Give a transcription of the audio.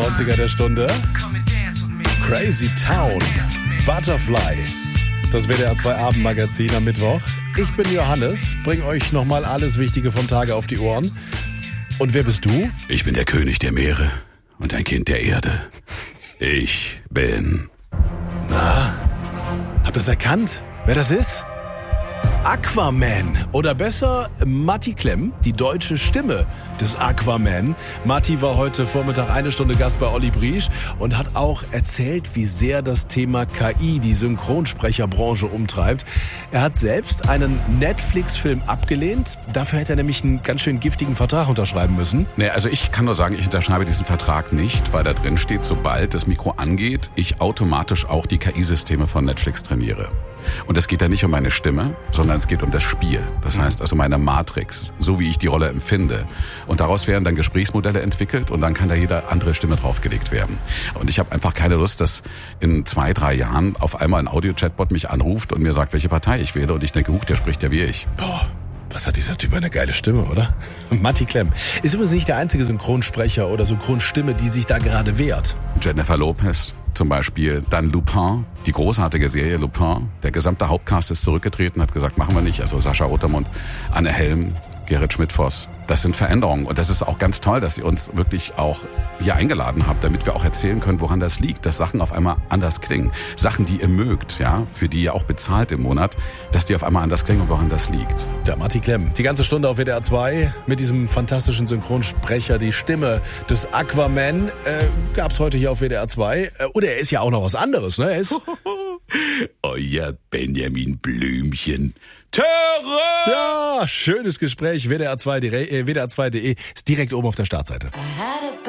90er der Stunde. Crazy Town, Butterfly. Das WDR 2 Abendmagazin am Mittwoch. Ich bin Johannes, bring euch nochmal alles Wichtige vom Tage auf die Ohren. Und wer bist du? Ich bin der König der Meere und ein Kind der Erde. Ich bin... Na, habt ihr es erkannt, wer das ist? Aquaman oder besser Matti Klemm, die deutsche Stimme des Aquaman. Matti war heute Vormittag 1 Stunde Gast bei Olli Briesch und hat auch erzählt, wie sehr das Thema KI die Synchronsprecherbranche umtreibt. Er hat selbst einen Netflix-Film abgelehnt. Dafür hätte er nämlich einen ganz schön giftigen Vertrag unterschreiben müssen. Nee, also ich kann nur sagen, ich unterschreibe diesen Vertrag nicht, weil da drin steht, sobald das Mikro angeht, ich automatisch auch die KI-Systeme von Netflix trainiere. Und es geht ja nicht um meine Stimme, sondern es geht um das Spiel. Das heißt also meine Matrix, so wie ich die Rolle empfinde. Und daraus werden dann Gesprächsmodelle entwickelt und dann kann da jede andere Stimme draufgelegt werden. Und ich habe einfach keine Lust, dass in 2-3 Jahren auf einmal ein Audio-Chatbot mich anruft und mir sagt, welche Partei ich wähle. Und ich denke, der spricht ja wie ich. Boah. Was hat dieser Typ eine geile Stimme, oder? Matti Klemm ist übrigens nicht der einzige Synchronsprecher oder Synchronstimme, die sich da gerade wehrt. Jennifer Lopez zum Beispiel, dann Lupin, die großartige Serie Lupin. Der gesamte Hauptcast ist zurückgetreten, hat gesagt, machen wir nicht. Also Sascha Rotermund, Anne Helm, Gerrit Schmidt-Voss. Das sind Veränderungen und das ist auch ganz toll, dass ihr uns wirklich auch hier eingeladen habt, damit wir auch erzählen können, woran das liegt, dass Sachen auf einmal anders klingen. Sachen, die ihr mögt, ja, für die ihr auch bezahlt im Monat, dass die auf einmal anders klingen und woran das liegt. Der Matti Klemm, die ganze Stunde auf WDR 2 mit diesem fantastischen Synchronsprecher, die Stimme des Aquaman, gab's heute hier auf WDR 2. Und er ist ja auch noch was anderes, ne? Er ist Euer Benjamin Blümchen. Töre! Ja, schönes Gespräch. WDR2.de ist direkt oben auf der Startseite.